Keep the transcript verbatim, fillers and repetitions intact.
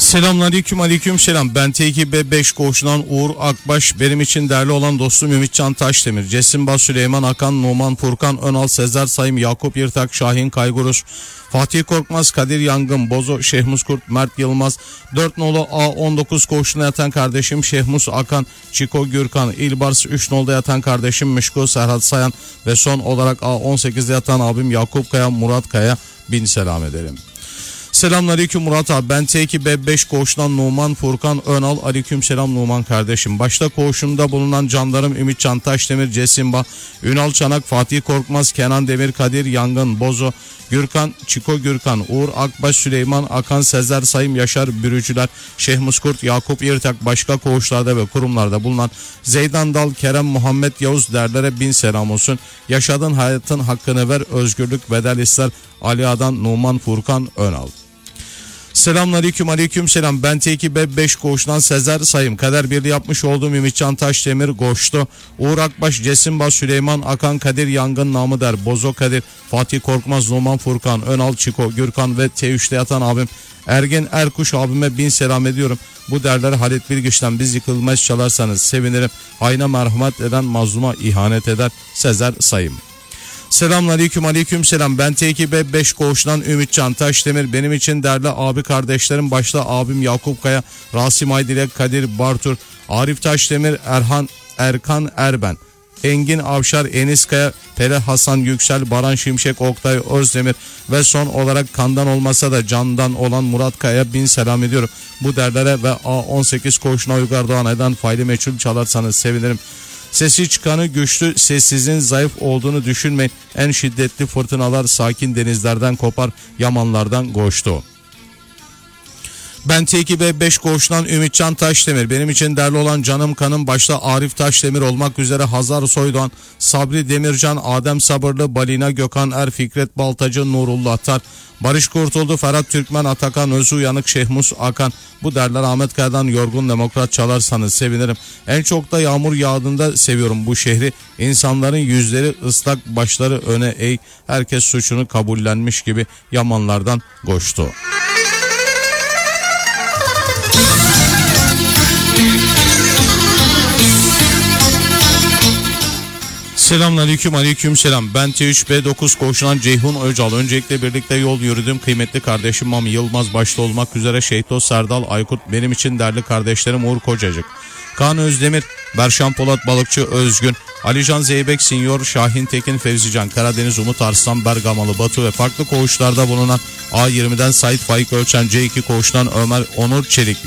Selamünaleyküm, aleyküm selam. Ben T iki B beş koğuşundan Uğur Akbaş. Benim için değerli olan dostum Ümitcan Taşdemir, Cesimba, Süleyman Akan, Numan Furkan, Önal, Sezer Sayım, Yakup Yırtak, Şahin Kaygurus, Fatih Korkmaz, Kadir Yangın, Bozo, Şehmus Kurt, Mert Yılmaz, dört nolu A on dokuz koğuşuna yatan kardeşim Şehmus Akan, Çiko Gürkan, İlbars üç nolda yatan kardeşim Mişko Serhat Sayan ve son olarak A on sekizde yatan abim Yakup Kaya, Murat Kaya bin selam ederim. Selamünaleyküm Murat abi, ben T iki B beş koğuşundan Numan Furkan Önal. Aleyküm selam Numan kardeşim. Başta koğuşumda bulunan canlarım Ümitcan Taşdemir, Cesimba, Ünal Çanak, Fatih Korkmaz, Kenan Demir, Kadir Yangın, Bozo, Gürkan, Çiko Gürkan, Uğur Akbaş, Süleyman Akan, Sezer Sayım, Yaşar Bürücüler, Şehmus Kurt, Yakup Yırtak, başka koğuşlarda ve kurumlarda bulunan Zeydan Dal, Kerem Muhammed Yavuz derlere bin selam olsun. Yaşadığın hayatın hakkını ver, özgürlük bedel ister. Ali Adan, Numan Furkan Önal. Selamünaleyküm, aleyküm selam. Ben T iki B beş koğuşundan Sezer Sayım, kader birliği yapmış olduğum Ümitcan Taşdemir, Goştu, Uğur Akbaş, Cesimba, Süleyman Akan, Kadir Yangın, namı der Bozo Kadir, Fatih Korkmaz, Numan Furkan Önal, Çiko Gürkan ve T üçte yatan abim Ergen Erkuş abime bin selam ediyorum. Bu derleri Halit Bilgiç'ten biz yıkılmaz çalarsanız sevinirim. Hayna merhamet eden mazluma ihanet eder. Sezer Sayım. Selamünaleyküm, aleyküm selam. Ben T iki B beş koğuşundan Ümitcan Taşdemir. Benim için değerli abi kardeşlerim, başta abim Yakup Kaya, Rasim Aydilek, Kadir Bartur, Arif Taşdemir, Erhan Erkan Erben, Engin Avşar, Enis Kaya, Pere Hasan Yüksel, Baran Şimşek, Oktay Özdemir ve son olarak kandan olmasa da candan olan Murat Kaya bin selam ediyorum. Bu derlere ve A on sekiz koğuşuna Uygar Doğan eden faili meçhul çalarsanız sevinirim. Sesi çıkanı güçlü, sessizin zayıf olduğunu düşünmeyin. En şiddetli fırtınalar sakin denizlerden kopar, yamanlardan koştu. Ben T iki B beş koğuşundan Ümitcan Taşdemir. Benim için değerli olan canım kanım, başta Arif Taşdemir olmak üzere Hazar Soydoğan, Sabri Demircan, Adem Sabırlı, Balina Gökhan Er, Fikret Baltacı, Nurullah Tar, Barış Kurtuldu, Ferhat Türkmen, Atakan Özü Uyanık, Şehmus Akan. Bu derler Ahmet Kaya'dan Yorgun Demokrat çalarsanız sevinirim. En çok da yağmur yağdığında seviyorum bu şehri. İnsanların yüzleri ıslak, başları öne eğ. Herkes suçunu kabullenmiş gibi yamanlardan koştu. Selamünaleyküm, aleyküm selam. Ben T üç B dokuz koğuşundan Ceyhun Öcal. Öncelikle birlikte yol yürüdüğüm kıymetli kardeşim Mami Yılmaz başta olmak üzere Şehto Serdal Aykut, benim için değerli kardeşlerim Uğur Kocacık, Kaan Özdemir, Berşan Polat Balıkçı Özgün, Alican Zeybek Sinyor, Şahin Tekin Fevzican, Karadeniz Umut Arslan, Bergamalı Batu ve farklı koğuşlarda bulunan A yirmiden Sait Faik Ölçen, C iki koğuştan Ömer Onur Çelik,